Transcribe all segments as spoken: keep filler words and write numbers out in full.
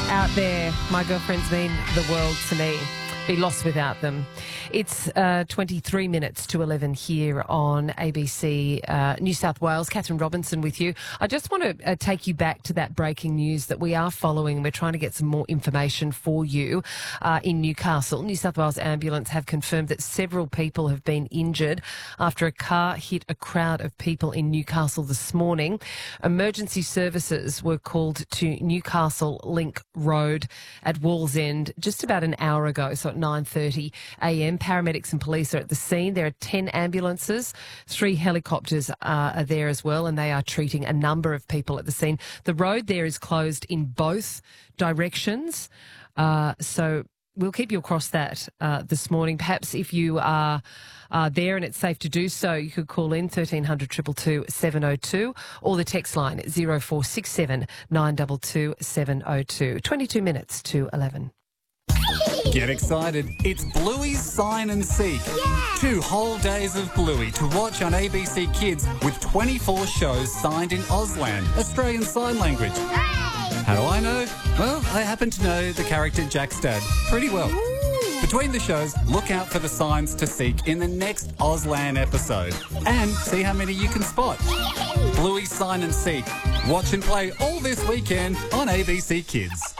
Out there, my girlfriends mean the world to me. Be lost without them. It's uh, twenty-three minutes to eleven here on A B C uh, New South Wales. Catherine Robinson with you. I just want to uh, take you back to that breaking news that we are following. We're trying to get some more information for you uh, in Newcastle. New South Wales Ambulance have confirmed that several people have been injured after a car hit a crowd of people in Newcastle this morning. Emergency services were called to Newcastle Link Road at Wallsend just about an hour ago, so at nine thirty a m. Paramedics and police are at the scene. There are ten ambulances, three helicopters uh, are there as well, and they are treating a number of people at the scene. The road there is closed in both directions, uh, so we'll keep you across that uh, this morning. Perhaps if you are uh, there and it's safe to do so, you could call in thirteen hundred, two two two, seven oh two or the text line zero four six seven, nine two two, seven oh two. twenty-two minutes to eleven. Get excited. It's Bluey's Sign and Seek. Yeah. Two whole days of Bluey to watch on A B C Kids with twenty-four shows signed in Auslan, Australian Sign Language. Hooray! How do I know? Well, I happen to know the character Jack's dad pretty well. Ooh. Between the shows, look out for the signs to seek in the next Auslan episode and see how many you can spot. Bluey's Sign and Seek. Watch and play all this weekend on A B C Kids.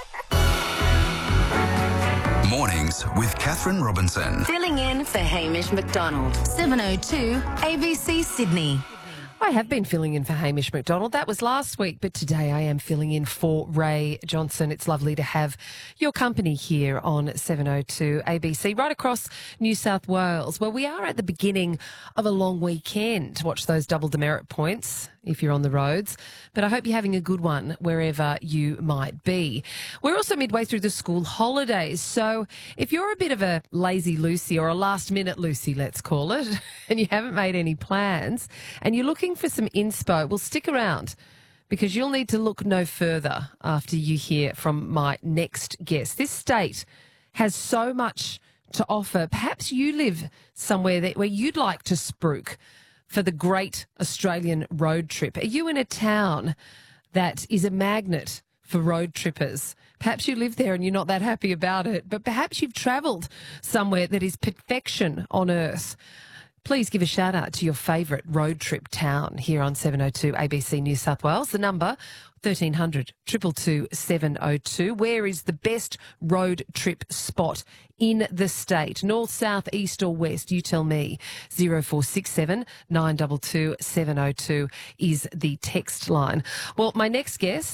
Mornings with Catherine Robinson. Filling in for Hamish McDonald. seven oh two A B C Sydney. I have been filling in for Hamish McDonald. That was last week, but today I am filling in for Ray Johnson. It's lovely to have your company here on seven oh two A B C, right across New South Wales. Well, we are at the beginning of a long weekend to watch those double demerit points if you're on the roads, but I hope you're having a good one wherever you might be. We're also midway through the school holidays, so if you're a bit of a lazy Lucy or a last-minute Lucy, let's call it, and you haven't made any plans and you're looking for some inspo, well, stick around because you'll need to look no further after you hear from my next guest. This state has so much to offer. Perhaps you live somewhere that where you'd like to spruik for the great Australian road trip. Are you in a town that is a magnet for road trippers? Perhaps you live there and you're not that happy about it, but perhaps you've travelled somewhere that is perfection on earth. Please give a shout out to your favourite road trip town here on seven oh two A B C New South Wales. The number thirteen hundred, two two two, seven oh two. Where is the best road trip spot in the state? North, south, east or west? You tell me. zero four six seven, nine two two, seven oh two is the text line. Well, my next guest